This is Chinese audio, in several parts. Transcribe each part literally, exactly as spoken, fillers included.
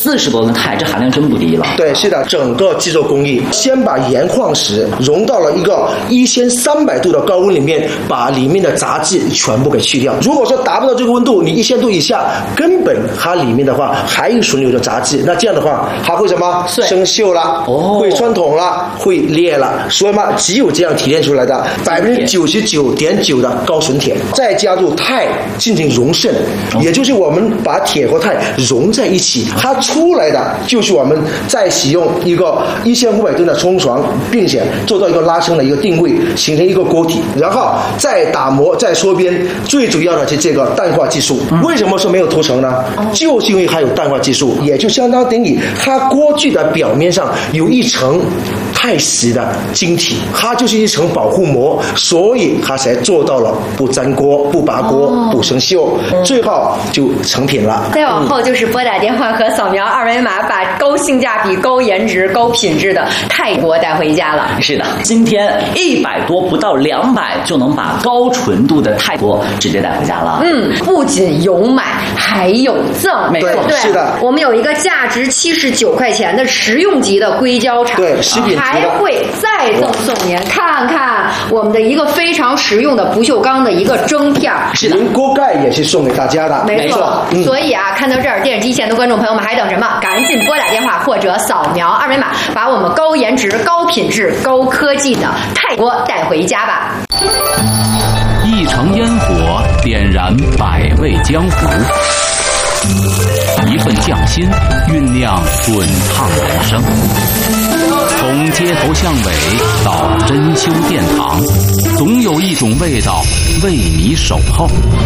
四十多吨钛，这含量真不低了。 对，是的，整个制作工艺先把盐矿石融到了一个一千三百度的高温里面，把里面的杂质全部给去掉。如果说达不到这个温度，你一千度以下，根本它里面的话还有存留的杂质，那这样的话它会什么？生锈了，哦，会穿孔了，会裂了。所以嘛，只有这样提炼出来的百分之九十九点九的高纯铁，再加入钛进行熔渗，也就是我们把铁和钛融在一起，它出来的就是我们再使用一个一千五百吨的冲床，并且做到一个拉伸的一个定位，形成一个锅体，然后再打磨、再缩边。最主要的是这个淡化技术。为什么说没有涂层呢？就是因为它有淡化技术，也就相当等于它锅具的表面上有一层钛石的晶体，它就是一层保护膜，所以它才做到了不粘锅、不拔锅、哦、不生锈，最后就成品了。 再往后就是拨打电话和扫描二维码，把高性价比、高颜值、高品质的钛锅带回家了。 是的，今天一百多不到两百就能把高纯度的钛锅直接带回家了。 嗯，不仅有买，还有赠。 没错， 对， 是的。 我们有一个价值七十九块钱的实用级的硅胶铲， 对，食品级的， 还会再赠送您看看我们的一个非常实用的不锈钢的一个蒸片。 是的， 锅盖也是送给大家的。 没错，嗯、所以啊，看到这儿，电视机前的观众朋友们还等什么？赶紧拨打电话或者扫描二维码，把我们高颜值、高品质、高科技的钛锅带回家吧。 一城烟火点燃百味江湖，一份匠心酝酿滚烫人生。从街头巷尾到珍馐殿堂，总有一种味道为你守候。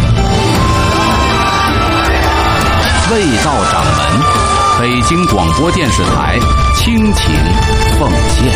味道掌门，北京广播电视台倾情奉献。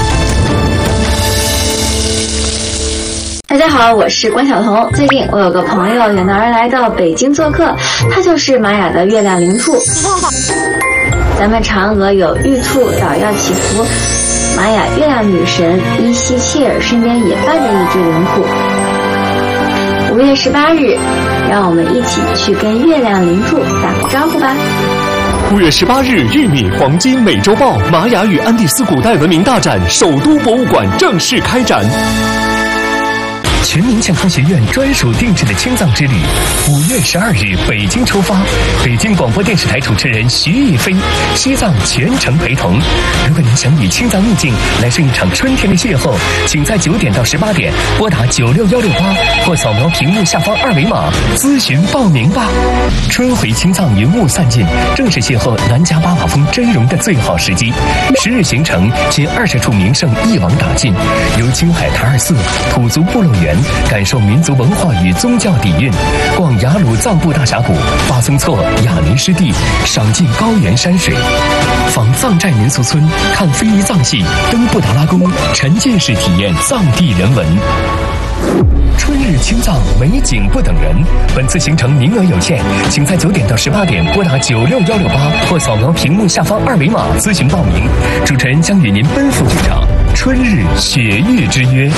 大家好，我是关晓彤。最近我有个朋友远道而来到北京做客，他就是玛雅的月亮灵兔。咱们嫦娥有玉兔捣药祈福，玛雅月亮女神伊西切尔身边也伴着一只灵兔。五月十八日，让我们一起去跟月亮灵兔打个招呼吧。 五月十八日，玉米黄金美洲豹玛雅与安第斯古代文明大展首都博物馆正式开展。全民健康学院专属定制的青藏之旅，五月十二日北京出发，北京广播电视台主持人徐艺飞，西藏全程陪同。如果您想与青藏秘境来上一场春天的邂逅，请在九点到十八点拨打九六幺六八或扫描屏幕下方二维码咨询报名吧。春回青藏云雾散尽，正是邂逅南迦巴瓦峰真容的最好时机。十日行程，近二十处名胜一网打尽，由青海塔尔寺、土族部落园感受民族文化与宗教底蕴，逛雅鲁藏布大峡谷、巴松措雅尼湿地，赏尽高原山水，访藏寨民俗村，看非遗藏戏，登布达拉宫，沉浸式体验藏地人文。春日青藏，美景不等人。本次行程名额有限，请在九点到十八点拨打九六幺六八或扫描屏幕下方二维码咨询报名。主持人将与您奔赴这场春日雪域之约。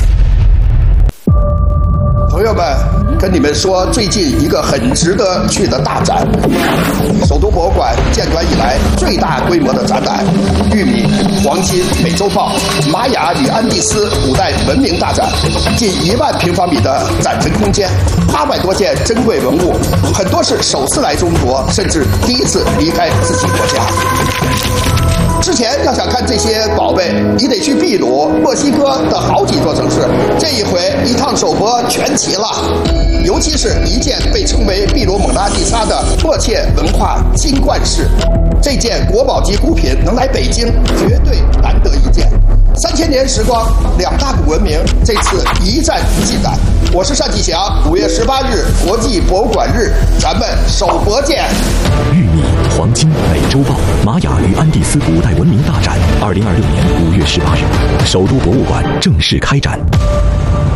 朋友们，跟你们说最近一个很值得去的大展，首都博物馆建馆以来最大规模的展览——玉米、黄金、美洲豹、玛雅与安第斯古代文明大展，近一万平方米的展陈空间，八百多件珍贵文物，很多是首次来中国，甚至第一次离开自己国家。之前要想看这些宝贝，你得去秘鲁、墨西哥的好几座城市。这一回一趟首博全齐了，尤其是一件被称为秘鲁蒙娜丽莎的迫切文化金冠饰，这件国宝级古品能来北京，绝对难得一见。三千年时光，两大古文明这次一站尽展。我是单霁翔，五月十八日国际博物馆日，咱们首博见。 玉米、黄金、美洲豹、玛雅与安第斯古代文明大展，二零二六年五月十八日，首都博物馆正式开展。